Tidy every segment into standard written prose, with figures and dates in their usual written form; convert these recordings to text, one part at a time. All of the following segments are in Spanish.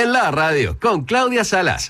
en la radio con Claudia Salas.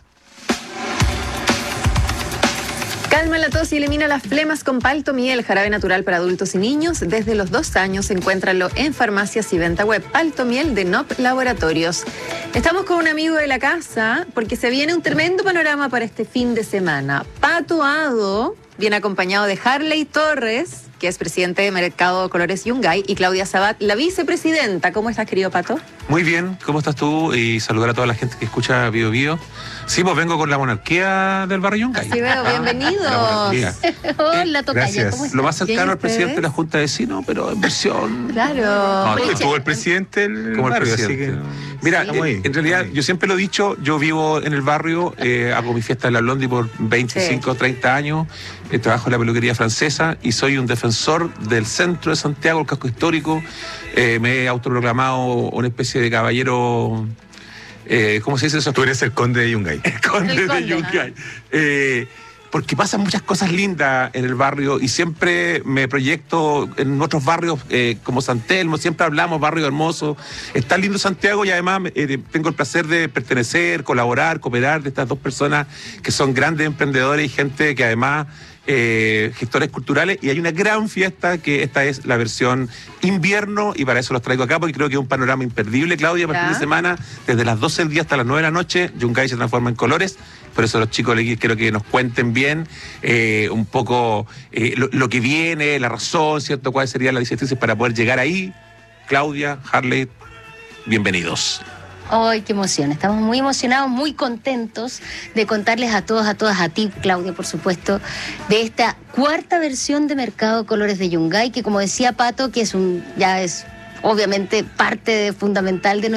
Calma la tos y elimina las flemas con Paltomiel, jarabe natural para adultos y niños. Desde los 2 años, encuéntralo en farmacias y venta web. Paltomiel de NOP Laboratorios. Estamos con un amigo de la casa porque se viene un tremendo panorama para este fin de semana. Pato Ado viene acompañado de Harley Torres, que es presidente de Mercado Colores Yungay, y Claudia Sabat, la vicepresidenta. ¿Cómo estás, querido Pato? Muy bien, ¿cómo estás tú? Y saludar a toda la gente que escucha Bio Bio. Sí, pues vengo con la monarquía del barrio Yungay. Así veo, bienvenidos. Hola, tocaya, gracias. ¿cómo estás? Lo más cercano al presidente ustedes? de la Junta de Vecinos, pero en versión... Claro. No, Estuvo el presidente como el barrio, presidente. así que... Mira, Sí. en realidad, yo siempre lo he dicho, yo vivo en el barrio, hago mi fiesta en la Blondie por 25, 30 años, trabajo en la peluquería francesa y soy un defensor del centro de Santiago, el casco histórico. Me he autoproclamado una especie de caballero... ¿cómo se dice eso? Tú eres el conde de Yungay. El conde de Yungay. Porque pasan muchas cosas lindas en el barrio y siempre me proyecto en otros barrios como San Telmo, siempre hablamos barrio hermoso. Está lindo Santiago y además tengo el placer de pertenecer, colaborar, cooperar de estas dos personas que son grandes emprendedores y gente que además gestores culturales, y hay una gran fiesta que esta es la versión invierno y para eso los traigo acá porque creo que es un panorama imperdible, Claudia, para el fin de semana, desde las 12 del día hasta las 9 de la noche. Yungay se transforma en colores. Por eso los chicos les quiero que nos cuenten bien un poco lo que viene, la razón, ¿cierto? ¿Cuáles serían las directrices para poder llegar ahí? Claudia, Harley, bienvenidos. ¡Ay, qué emoción! Estamos muy emocionados, muy contentos de contarles a todos, a todas, a ti, Claudia, por supuesto, de esta 4ª versión de Mercado Colores de Yungay, que como decía Pato, que ya es obviamente parte fundamental de